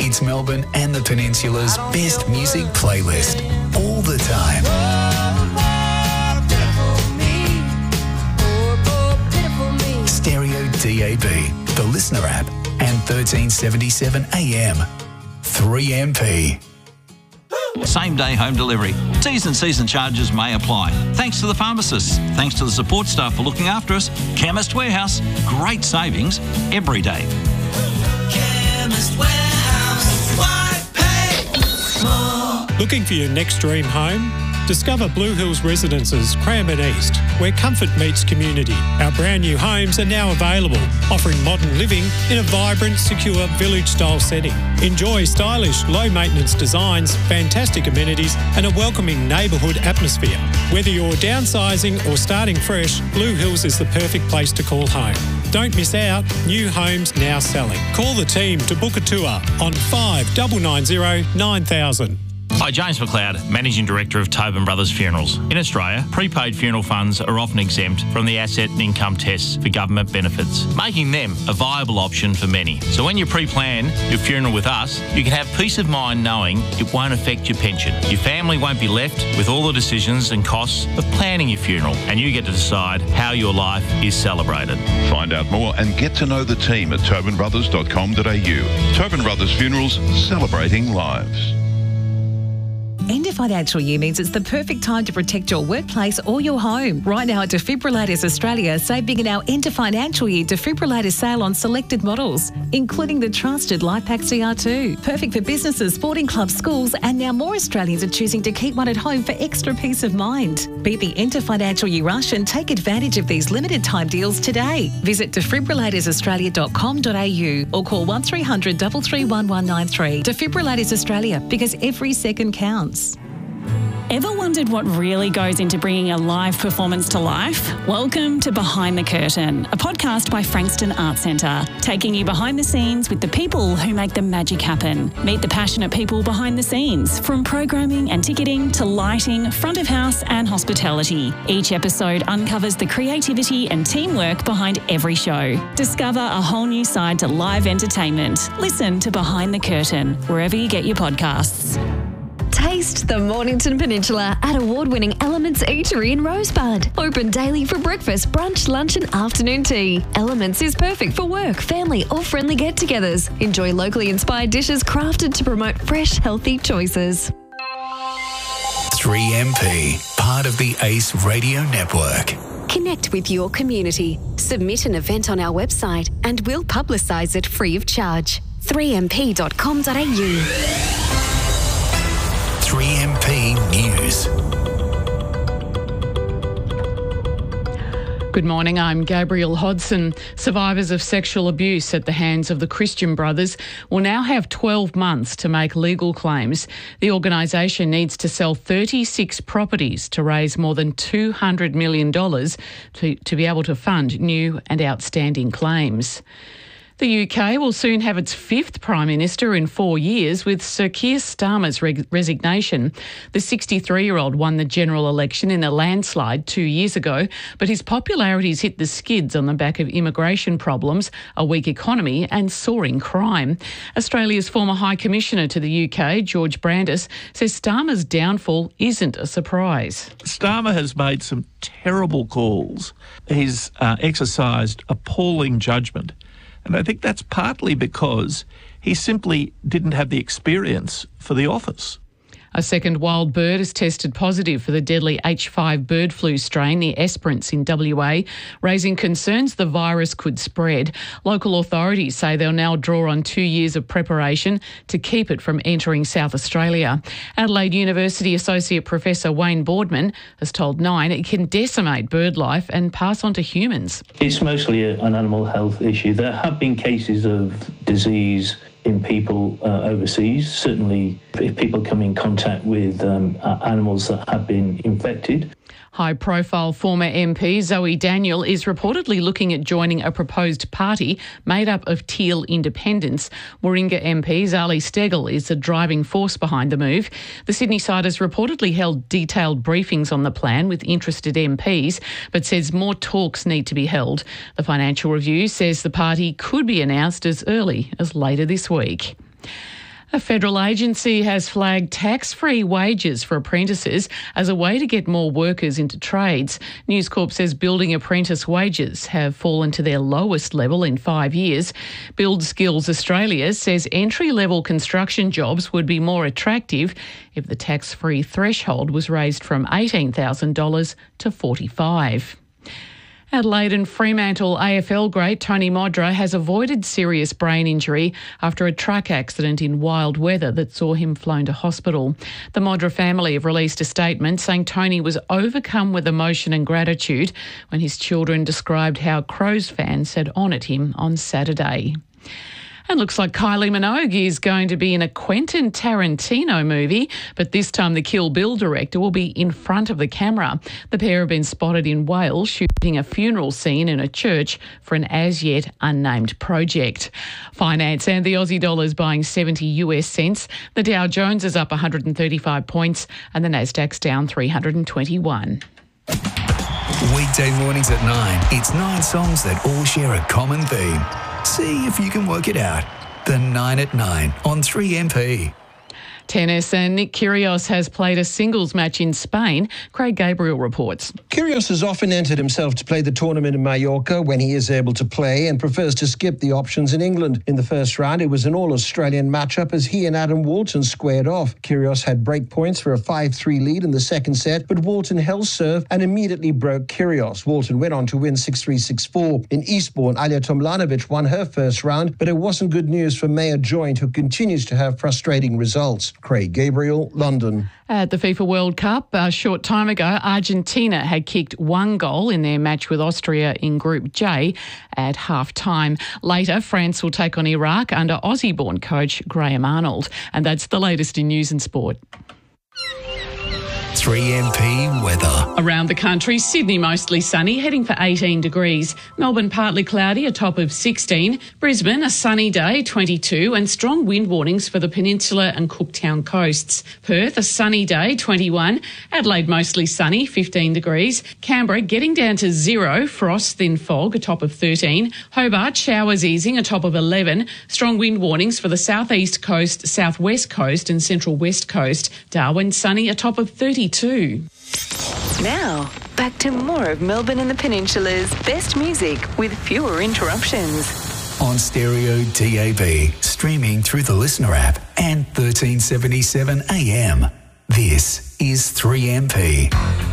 It's Melbourne and the Peninsula's best music playlist. All the time. Stereo DAB, the Listener app, and 1377 AM. 3MP. Same-day home delivery. T's and C's and charges may apply. Thanks to the pharmacists. Thanks to the support staff for looking after us. Chemist Warehouse. Great savings every day. Chemist Warehouse. Why pay more? Looking for your next dream home? Discover Blue Hills Residences, Cranbourne East, where comfort meets community. Our brand new homes are now available, offering modern living in a vibrant, secure, village-style setting. Enjoy stylish, low-maintenance designs, fantastic amenities and a welcoming neighbourhood atmosphere. Whether you're downsizing or starting fresh, Blue Hills is the perfect place to call home. Don't miss out. New homes now selling. Call the team to book a tour on 5990 9000. Hi, James McLeod, Managing Director of Tobin Brothers Funerals. In Australia, prepaid funeral funds are often exempt from the asset and income tests for government benefits, making them a viable option for many. So when you pre-plan your funeral with us, you can have peace of mind knowing it won't affect your pension. Your family won't be left with all the decisions and costs of planning your funeral, and you get to decide how your life is celebrated. Find out more and get to know the team at tobinbrothers.com.au. Tobin Brothers Funerals, celebrating lives. End of financial year means it's the perfect time to protect your workplace or your home. Right now at Defibrillators Australia, save big in our end of financial year defibrillator sale on selected models, including the trusted LifePak CR2. Perfect for businesses, sporting clubs, schools, and now more Australians are choosing to keep one at home for extra peace of mind. Beat the end of financial year rush and take advantage of these limited time deals today. Visit defibrillatoraustralia.com.au or call 1300 331 193. Defibrillators Australia, because every second counts. Ever wondered what really goes into bringing a live performance to life? Welcome to Behind the Curtain, a podcast by Frankston Arts Centre, taking you behind the scenes with the people who make the magic happen. Meet the passionate people behind the scenes, from programming and ticketing to lighting, front of house and hospitality. Each episode uncovers the creativity and teamwork behind every show. Discover a whole new side to live entertainment. Listen to Behind the Curtain, wherever you get your podcasts. Taste the Mornington Peninsula at award-winning Elements Eatery in Rosebud. Open daily for breakfast, brunch, lunch and afternoon tea. Elements is perfect for work, family or friendly get-togethers. Enjoy locally inspired dishes crafted to promote fresh, healthy choices. 3MP, part of the ACE Radio Network. Connect with your community. Submit an event on our website and we'll publicise it free of charge. 3mp.com.au. 3MP News. Good morning, I'm Gabrielle Hodson. Survivors of sexual abuse at the hands of the Christian Brothers will now have 12 months to make legal claims. The organisation needs to sell 36 properties to raise more than $200 million to be able to fund new and outstanding claims. The UK will soon have its fifth Prime Minister in 4 years, with Sir Keir Starmer's resignation. The 63-year-old won the general election in a landslide 2 years ago, but his popularity's hit the skids on the back of immigration problems, a weak economy and soaring crime. Australia's former High Commissioner to the UK, George Brandis, says Starmer's downfall isn't a surprise. Starmer has made some terrible calls. He's exercised appalling judgment. And I think that's partly because he simply didn't have the experience for the office. A second wild bird has tested positive for the deadly H5 bird flu strain, the Esperance in WA, raising concerns the virus could spread. Local authorities say they'll now draw on 2 years of preparation to keep it from entering South Australia. Adelaide University Associate Professor Wayne Boardman has told Nine it can decimate bird life and pass on to humans. It's mostly an animal health issue. There have been cases of disease in people overseas. Certainly, if people come in contact with animals that have been infected. High-profile former MP Zoe Daniel is reportedly looking at joining a proposed party made up of Teal independents. Warringah MP Zali Steggall is the driving force behind the move. The Sydney side has reportedly held detailed briefings on the plan with interested MPs, but says more talks need to be held. The Financial Review says the party could be announced as early as later this week. A federal agency has flagged tax-free wages for apprentices as a way to get more workers into trades. News Corp says building apprentice wages have fallen to their lowest level in 5 years. Build Skills Australia says entry-level construction jobs would be more attractive if the tax-free threshold was raised from $18,000 to $45,000. Adelaide and Fremantle AFL great Tony Modra has avoided serious brain injury after a truck accident in wild weather that saw him flown to hospital. The Modra family have released a statement saying Tony was overcome with emotion and gratitude when his children described how Crows fans had honoured him on Saturday. And looks like Kylie Minogue is going to be in a Quentin Tarantino movie, but this time the Kill Bill director will be in front of the camera. The pair have been spotted in Wales shooting a funeral scene in a church for an as-yet unnamed project. Finance and the Aussie dollar is buying 70 US cents. The Dow Jones is up 135 points and the Nasdaq's down 321. Weekday mornings at 9. It's 9 songs that all share a common theme. See if you can work it out. The 9 at 9 on 3MP. Tennis, and Nick Kyrgios has played a singles match in Spain. Craig Gabriel reports. Kyrgios has often entered himself to play the tournament in Mallorca when he is able to play and prefers to skip the options in England. In the first round, it was an all-Australian matchup as he and Adam Walton squared off. Kyrgios had break points for a 5-3 lead in the second set, but Walton held serve and immediately broke Kyrgios. Walton went on to win 6-3, 6-4. In Eastbourne, Alja Tomljanovic won her first round, but it wasn't good news for Maya Joint, who continues to have frustrating results. Craig Gabriel, London. At the FIFA World Cup, a short time ago, Argentina had kicked one goal in their match with Austria in Group J at half-time. Later, France will take on Iraq under Aussie-born coach Graham Arnold. And that's the latest in news and sport. 3MP weather. Around the country, Sydney mostly sunny, heading for 18 degrees. Melbourne partly cloudy, a top of 16. Brisbane, a sunny day, 22, and strong wind warnings for the Peninsula and Cooktown coasts. Perth, a sunny day, 21. Adelaide mostly sunny, 15 degrees. Canberra getting down to 0, frost, thin fog, a top of 13. Hobart, showers easing, a top of 11. Strong wind warnings for the southeast coast, southwest coast and central west coast. Darwin, sunny, a top of 32. Now, back to more of Melbourne and the Peninsula's best music with fewer interruptions. On stereo DAB, streaming through the Listener app and 1377 AM. This is 3MP.